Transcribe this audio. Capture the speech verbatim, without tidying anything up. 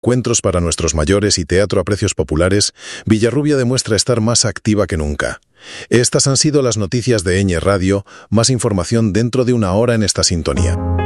cuentos para nuestros mayores y teatro a precios populares, Villarrubia demuestra estar más activa que nunca. Estas han sido las noticias de Ñ Radio, más información dentro de una hora en esta sintonía.